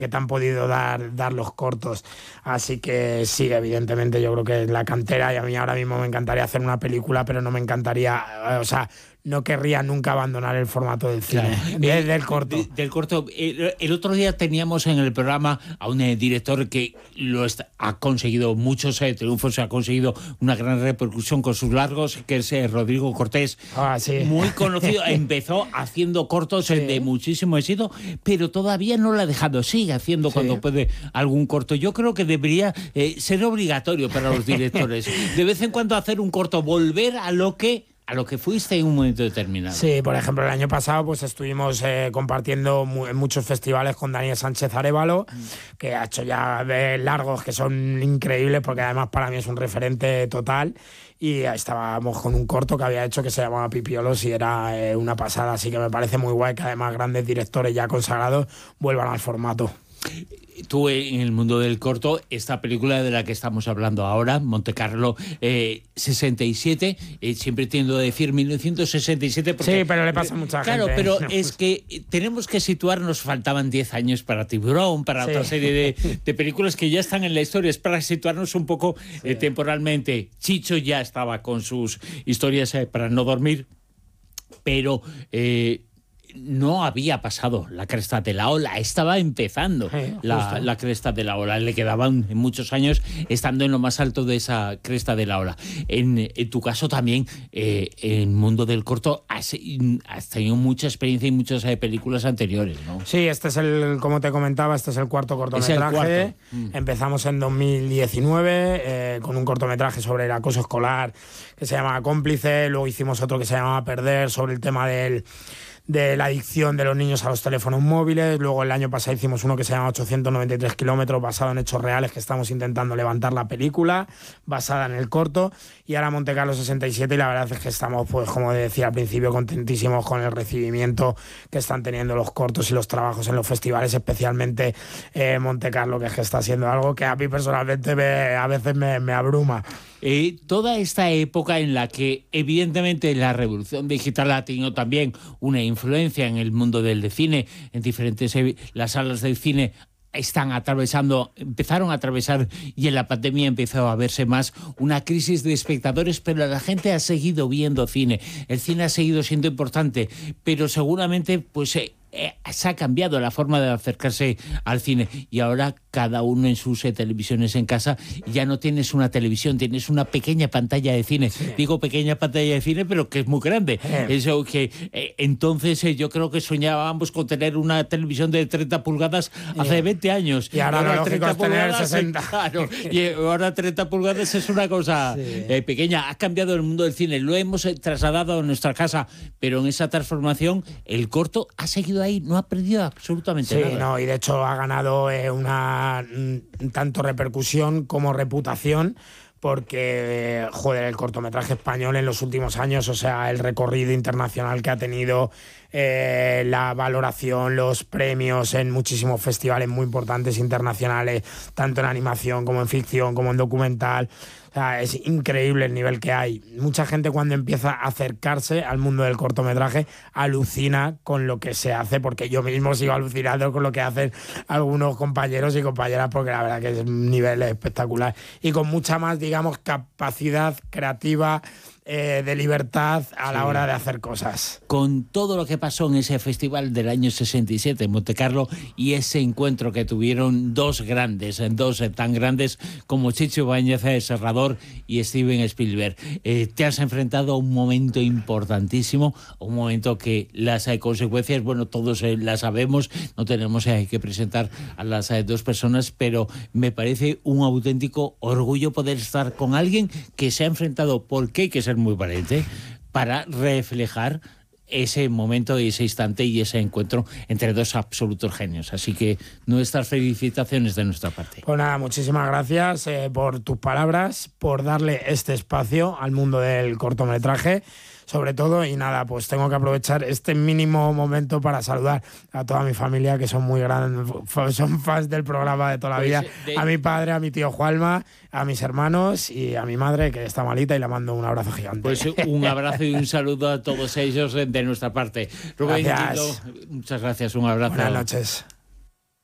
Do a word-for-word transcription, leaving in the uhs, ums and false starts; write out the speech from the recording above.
que te han podido dar, dar los cortos. Así que sí, evidentemente yo creo que es la cantera, y a mí ahora mismo me encantaría hacer una película, pero no me encantaría, o sea, no querría nunca abandonar el formato del cine, claro. de, eh, del corto. De, del corto. El, el otro día teníamos en el programa a un eh, director que lo está, ha conseguido muchos eh, triunfos, ha conseguido una gran repercusión con sus largos, que es eh, Rodrigo Cortés. Ah, sí. Muy conocido, empezó haciendo cortos sí. eh, de muchísimo éxito, pero todavía no lo ha dejado, sigue haciendo sí. cuando puede algún corto. Yo creo que debería eh, ser obligatorio para los directores, de vez en cuando hacer un corto, volver a lo que a lo que fuiste en un momento determinado. Sí, por ejemplo, el año pasado pues estuvimos eh, compartiendo mu en muchos festivales con Daniel Sánchez Arévalo, mm. que ha hecho ya eh, largos que son increíbles, porque además para mí es un referente total, y estábamos con un corto que había hecho que se llamaba Pipiolos y era eh, una pasada, así que me parece muy guay que además grandes directores ya consagrados vuelvan al formato. Tú en el mundo del corto, esta película de la que estamos hablando ahora, Montecarlo eh, sesenta y siete, eh, siempre tiendo a decir mil novecientos sesenta y siete porque, sí, pero le pasa a mucha claro, gente. Claro, pero es que tenemos que situarnos, faltaban diez años para Tiburón, para sí. otra serie de, de películas que ya están en la historia, es para situarnos un poco sí. eh, temporalmente. Chicho ya estaba con sus historias eh, para no dormir, pero... Eh, no había pasado la cresta de la ola, estaba empezando sí, la, la cresta de la ola, le quedaban muchos años estando en lo más alto de esa cresta de la ola. En, en tu caso también, eh, en el mundo del corto, has, has tenido mucha experiencia y muchas eh, películas anteriores, ¿no? Sí, este es el, como te comentaba, este es el cuarto cortometraje. Es el cuarto. Mm. Empezamos en dos mil diecinueve eh, con un cortometraje sobre el acoso escolar que se llamaba Cómplice, luego hicimos otro que se llamaba Perder, sobre el tema del de la adicción de los niños a los teléfonos móviles. Luego el año pasado hicimos uno que se llama ochocientos noventa y tres kilómetros, basado en hechos reales, que estamos intentando levantar la película, basada en el corto. Y ahora Montecarlo sesenta y siete, y la verdad es que estamos, pues como decía al principio, contentísimos con el recibimiento que están teniendo los cortos y los trabajos en los festivales, especialmente eh, Montecarlo, que es que está haciendo algo que a mí personalmente me, a veces me, me abruma. Eh, toda esta época en la que evidentemente la revolución digital ha tenido también una influencia en el mundo del cine, en diferentes eh, las salas del cine están atravesando, empezaron a atravesar, y en la pandemia empezó a verse más una crisis de espectadores, pero la gente ha seguido viendo cine, el cine ha seguido siendo importante, pero seguramente pues eh, Eh, se ha cambiado la forma de acercarse al cine, y ahora cada uno en sus eh, televisiones en casa, ya no tienes una televisión, tienes una pequeña pantalla de cine. Sí. Digo pequeña pantalla de cine, pero que es muy grande. Eh. Eso que eh, entonces eh, yo creo que soñábamos con tener una televisión de treinta pulgadas hace eh. veinte años. Y ahora, ahora lo lógico es tener sesenta. Claro, y ahora treinta pulgadas es una cosa sí. eh, pequeña. Ha cambiado el mundo del cine, lo hemos eh, trasladado a nuestra casa, pero en esa transformación el corto ha seguido ahí, no ha perdido absolutamente sí, nada. No, y de hecho ha ganado eh, una tanto repercusión como reputación, porque, joder, el cortometraje español en los últimos años, o sea, el recorrido internacional que ha tenido, eh, la valoración, los premios en muchísimos festivales muy importantes internacionales, tanto en animación como en ficción, como en documental. O sea, es increíble el nivel que hay. Mucha gente, cuando empieza a acercarse al mundo del cortometraje, alucina con lo que se hace, porque yo mismo sigo alucinando con lo que hacen algunos compañeros y compañeras, porque la verdad que es un nivel espectacular. Y con mucha más, digamos, capacidad creativa, eh, de libertad a sí. la hora de hacer cosas. Con todo lo que pasó en ese festival del año sesenta y siete en Montecarlo, y ese encuentro que tuvieron dos grandes, dos tan grandes como Chicho Ibáñez Serrador y Steven Spielberg, eh, te has enfrentado a un momento importantísimo, un momento que las eh, consecuencias, bueno, todos eh, las sabemos, no tenemos eh, que presentar a las eh, dos personas, pero me parece un auténtico orgullo poder estar con alguien que se ha enfrentado, porque hay que ser muy valiente para reflejar ese momento y ese instante y ese encuentro entre dos absolutos genios. Así que nuestras felicitaciones de nuestra parte. Pues nada, muchísimas gracias eh, por tus palabras, por darle este espacio al mundo del cortometraje, sobre todo, y nada, pues tengo que aprovechar este mínimo momento para saludar a toda mi familia, que son muy grandes, son fans del programa de toda la pues vida, de... a mi padre, a mi tío Juanma, a mis hermanos y a mi madre, que está malita, y le mando un abrazo gigante. Pues un abrazo y un saludo a todos ellos de nuestra parte. Rubén Guindo, muchas gracias, un abrazo. Buenas noches.